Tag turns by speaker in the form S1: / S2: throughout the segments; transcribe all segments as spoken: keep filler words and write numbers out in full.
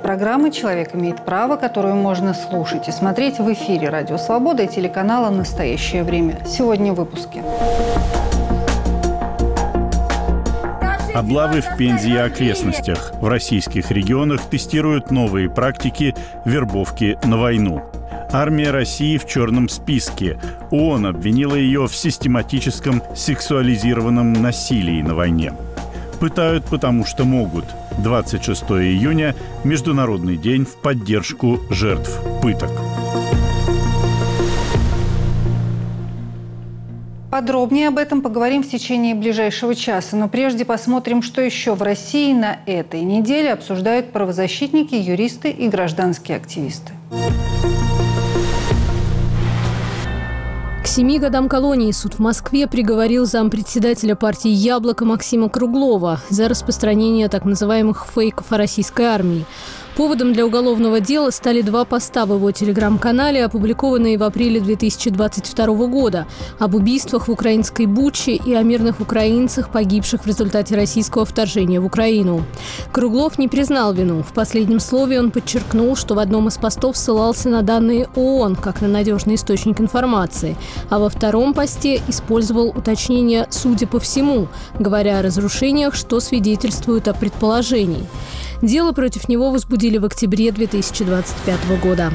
S1: программы «Человек имеет право», которую можно слушать и смотреть в эфире «Радио Свобода» и телеканала «Настоящее время». Сегодня в выпуске.
S2: Облавы в Пензе и окрестностях. В российских регионах тестируют новые практики вербовки на войну. Армия России в черном списке. ООН обвинила ее в систематическом сексуализированном насилии на войне. Пытают, потому что могут. двадцать шестого июня – Международный день в поддержку жертв пыток.
S1: Подробнее об этом поговорим в течение ближайшего часа. Но прежде посмотрим, что еще в России на этой неделе обсуждают правозащитники, юристы и гражданские активисты.
S3: К семи годам колонии суд в Москве приговорил зампредседателя партии «Яблоко» Максима Круглова за распространение так называемых фейков о российской армии. Поводом для уголовного дела стали два поста в его телеграм-канале, опубликованные в апреле две тысячи двадцать второго года, об убийствах в украинской Буче и о мирных украинцах, погибших в результате российского вторжения в Украину. Круглов не признал вину. В последнем слове он подчеркнул, что в одном из постов ссылался на данные ООН, как на надежный источник информации, а во втором посте использовал уточнение «судя по всему», говоря о разрушениях, что свидетельствует о предположении. Дело против него возбудили в октябре две тысячи двадцать пятого года.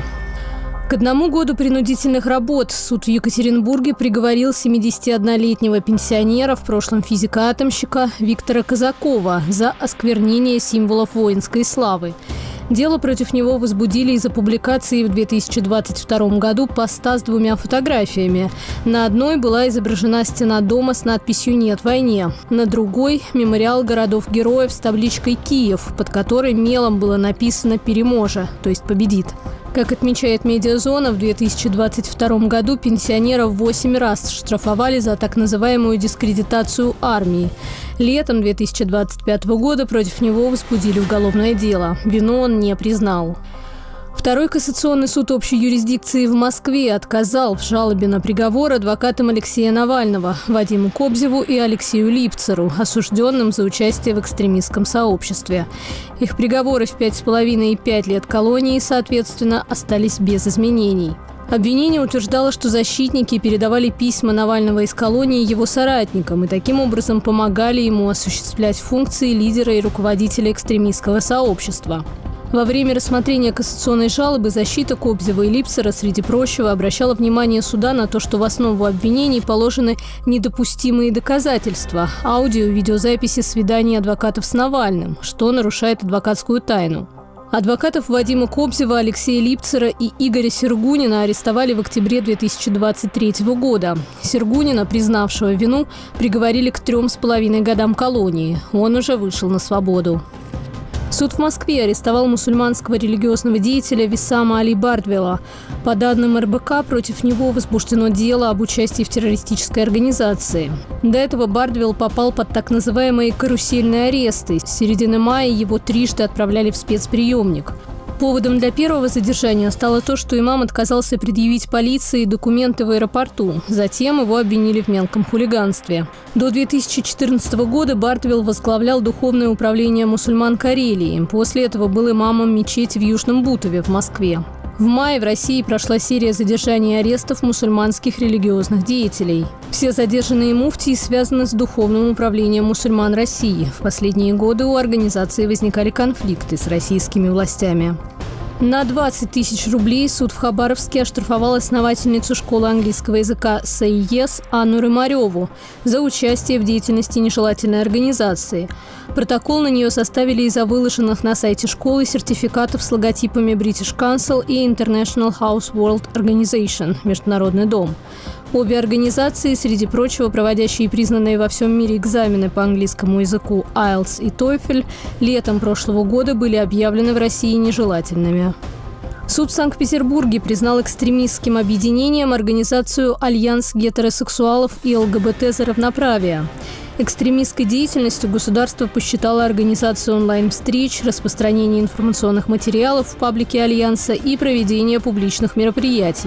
S3: К одному году принудительных работ суд в Екатеринбурге приговорил семидесятиоднолетнего пенсионера, в прошлом физика-атомщика Виктора Казакова, за осквернение символов воинской славы. Дело против него возбудили из-за публикации в две тысячи двадцать втором году поста с двумя фотографиями. На одной была изображена стена дома с надписью «Нет войне». На другой – мемориал городов-героев с табличкой «Киев», под которой мелом было написано «Переможе», то есть «Победит». Как отмечает «Медиазона», в две тысячи двадцать втором году пенсионера в восемь раз штрафовали за так называемую дискредитацию армии. Летом две тысячи двадцать пятого года против него возбудили уголовное дело. Вину он не признал. Второй кассационный суд общей юрисдикции в Москве отказал в жалобе на приговор адвокатам Алексея Навального, Вадиму Кобзеву и Алексею Липцеру, осужденным за участие в экстремистском сообществе. Их приговоры в пять с половиной и пять лет колонии, соответственно, остались без изменений. Обвинение утверждало, что защитники передавали письма Навального из колонии его соратникам и таким образом помогали ему осуществлять функции лидера и руководителя экстремистского сообщества. Во время рассмотрения кассационной жалобы защита Кобзева и Липцера, среди прочего, обращала внимание суда на то, что в основу обвинений положены недопустимые доказательства – аудио- и видеозаписи свиданий адвокатов с Навальным, что нарушает адвокатскую тайну. Адвокатов Вадима Кобзева, Алексея Липцера и Игоря Сергунина арестовали в октябре две тысячи двадцать третьего года. Сергунина, признавшего вину, приговорили к трем с половиной годам колонии. Он уже вышел на свободу. Суд в Москве арестовал мусульманского религиозного деятеля Виссама Али Бардвелла. По данным эр бэ ка, против него возбуждено дело об участии в террористической организации. До этого Бардвелл попал под так называемые карусельные аресты. С середины мая его трижды отправляли в спецприемник. Поводом для первого задержания стало то, что имам отказался предъявить полиции документы в аэропорту. Затем его обвинили в мелком хулиганстве. До две тысячи четырнадцатого года Бардвелл возглавлял духовное управление мусульман Карелии. После этого был имамом мечети в Южном Бутове в Москве. В мае в России прошла серия задержаний и арестов мусульманских религиозных деятелей. Все задержанные муфтии связаны с духовным управлением мусульман России. В последние годы у организации возникали конфликты с российскими властями. На двадцать тысяч рублей суд в Хабаровске оштрафовал основательницу школы английского языка «Say Yes» Анну Рымареву за участие в деятельности нежелательной организации. Протокол на нее составили из-за выложенных на сайте школы сертификатов с логотипами British Council и International House World Organization – Международный дом. Обе организации, среди прочего, проводящие признанные во всем мире экзамены по английскому языку айлтс и TOEFL, летом прошлого года были объявлены в России нежелательными. Суд в Санкт-Петербурге признал экстремистским объединением организацию «Альянс гетеросексуалов и эл гэ бэ тэ за равноправие». Экстремистской деятельностью государство посчитало организацию онлайн-встреч, распространение информационных материалов в паблике Альянса и проведение публичных мероприятий.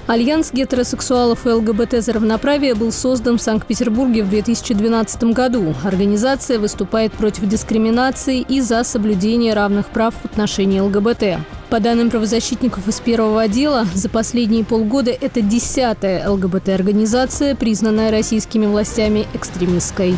S3: Альянс гетеросексуалов и ЛГБТ за равноправие был создан в Санкт-Петербурге в две тысячи двенадцатом году. Организация выступает против дискриминации и за соблюдение равных прав в отношении ЛГБТ. По данным правозащитников из первого отдела, за последние полгода это десятая ЛГБТ-организация, признанная российскими властями экстремистской.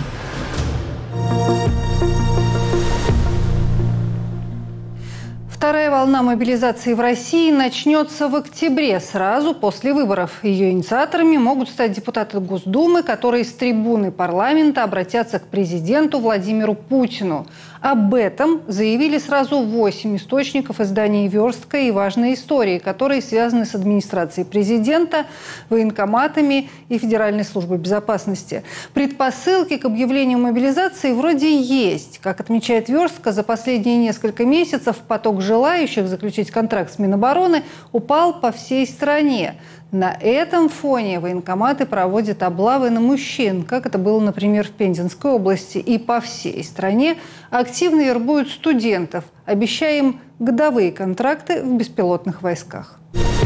S1: Вторая волна мобилизации в России начнется в октябре, сразу после выборов. Ее инициаторами могут стать депутаты Госдумы, которые с трибуны парламента обратятся к президенту Владимиру Путину. Об этом заявили сразу восемь источников издания «Верстка» и «Важные истории», которые связаны с администрацией президента, военкоматами и Федеральной службой безопасности. Предпосылки к объявлению мобилизации вроде есть. Как отмечает «Верстка», за последние несколько месяцев поток желающих заключить контракт с Минобороны упал по всей стране. На этом фоне военкоматы проводят облавы на мужчин, как это было, например, в Пензенской области. И по всей стране активно вербуют студентов, обещая им годовые контракты в беспилотных войсках.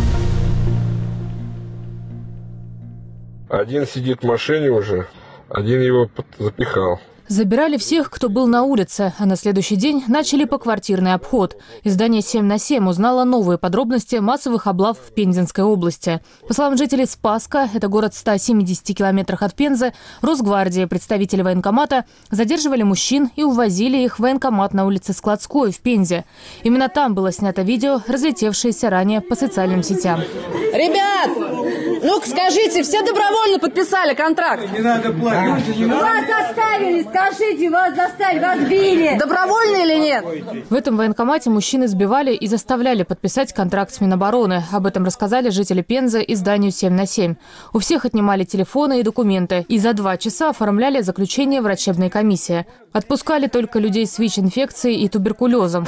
S4: Один сидит в машине уже, один его запихал.
S5: Забирали всех, кто был на улице, а на следующий день начали поквартирный обход. Издание семь на семь узнало новые подробности массовых облав в Пензенской области. По словам жителей Спасска, это город в ста семидесяти километрах от Пензы, Росгвардия, представители военкомата задерживали мужчин и увозили их в военкомат на улице Складской в Пензе. Именно там было снято видео, разлетевшееся ранее по социальным сетям.
S6: Ребят, ну-ка скажите, все добровольно подписали контракт?
S7: Не надо плакать.
S6: Вас заставили, скажите, вас заставили, вас били. Добровольно или нет?
S5: В этом военкомате мужчин избивали и заставляли подписать контракт с Минобороны. Об этом рассказали жители Пензы изданию семь на семь. У всех отнимали телефоны и документы. И за два часа оформляли заключение врачебной комиссии. Отпускали только людей с ВИЧ-инфекцией и туберкулезом.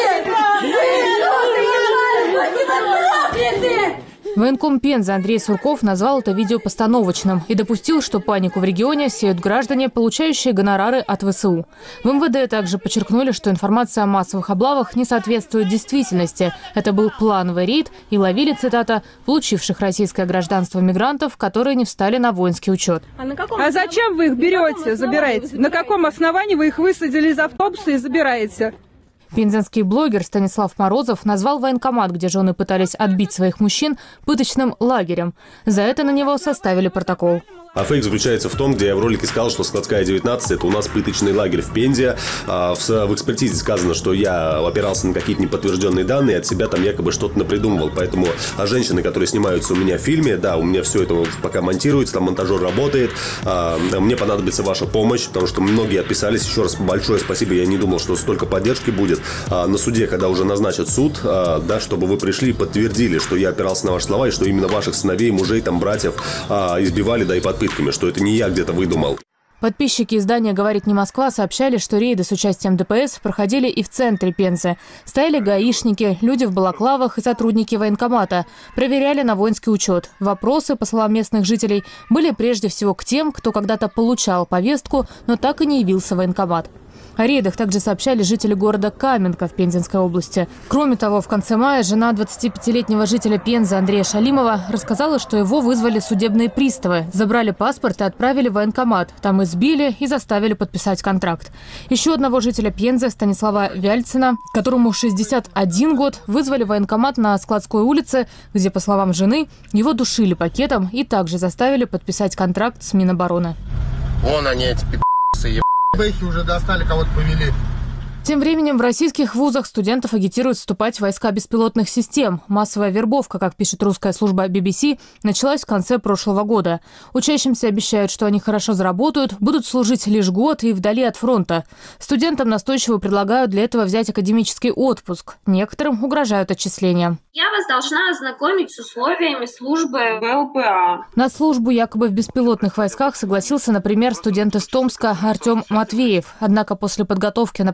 S5: Военком Пензы Андрей Сурков назвал это видео постановочным и допустил, что панику в регионе сеют граждане, получающие гонорары от ВСУ. В МВД также подчеркнули, что информация о массовых облавах не соответствует действительности. Это был плановый рейд и ловили, цитата, получивших российское гражданство мигрантов, которые не встали на воинский учет.
S8: А, на каком а зачем вы их берете, забираете? На каком основании вы их высадили из автобуса и забираете?
S5: Пензенский блогер Станислав Морозов назвал военкомат, где жены пытались отбить своих мужчин, пыточным лагерем. За это на него составили протокол.
S9: А фейк заключается в том, где я в ролике сказал, что Складская девятнадцать – это у нас пыточный лагерь в Пензе. А в, в экспертизе сказано, что я опирался на какие-то неподтвержденные данные, от себя там якобы что-то напридумывал. Поэтому а женщины, которые снимаются у меня в фильме, да, у меня все это вот пока монтируется, там монтажер работает. А, мне понадобится ваша помощь, потому что многие отписались. Еще раз большое спасибо, я не думал, что столько поддержки будет. А, на суде, когда уже назначат суд, а, да, чтобы вы пришли и подтвердили, что я опирался на ваши слова, и что именно ваших сыновей, мужей, там, братьев а, избивали, да, и под пытками, что это не я где-то выдумал.
S5: Подписчики издания «Говорит не Москва» сообщали, что рейды с участием ДПС проходили и в центре Пензы. Стояли гаишники, люди в балаклавах и сотрудники военкомата. Проверяли на воинский учет. Вопросы, по словам местных жителей, были прежде всего к тем, кто когда-то получал повестку, но так и не явился в военкомат. О рейдах также сообщали жители города Каменка в Пензенской области. Кроме того, в конце мая жена двадцатипятилетнего жителя Пензы Андрея Шалимова рассказала, что его вызвали судебные приставы, забрали паспорт и отправили в военкомат. Там избили и заставили подписать контракт. Еще одного жителя Пензы, Станислава Вяльцина, которому шестьдесят один год, вызвали в военкомат на Складской улице, где, по словам жены, его душили пакетом и также заставили подписать контракт с Минобороны.
S10: Вон они, эти пи***сы, еб***.
S7: Бэхи уже достали, кого-то повели.
S5: Тем временем в российских вузах студентов агитируют вступать в войска беспилотных систем. Массовая вербовка, как пишет русская служба би би си, началась в конце прошлого года. Учащимся обещают, что они хорошо заработают, будут служить лишь год и вдали от фронта. Студентам настойчиво предлагают для этого взять академический отпуск. Некоторым угрожают отчисления.
S11: Я вас должна ознакомить с условиями службы в эл пэ а.
S5: На службу якобы в беспилотных войсках согласился, например, студент из Томска Артем Матвеев. Однако после подготовки на полигоне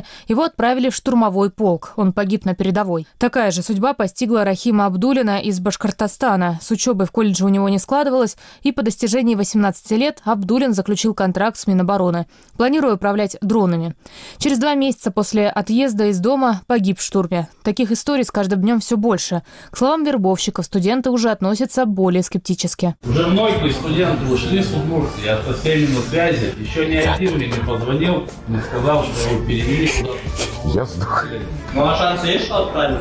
S5: машины, его отправили в штурмовой полк. Он погиб на передовой. Такая же судьба постигла Рахима Абдуллина из Башкортостана. С учебой в колледже у него не складывалось, и по достижении восемнадцати лет Абдуллин заключил контракт с Минобороны, планируя управлять дронами. Через два месяца после отъезда из дома погиб в штурме. Таких историй с каждым днем все больше. К словам вербовщиков, студенты уже относятся более скептически.
S12: Уже многие студенты ушли с Удмуртии от системы связи. Еще ни один мне не позвонил, не сказал, что его перевели.
S13: Я сдох.
S12: Ну а шансы есть, что отправить?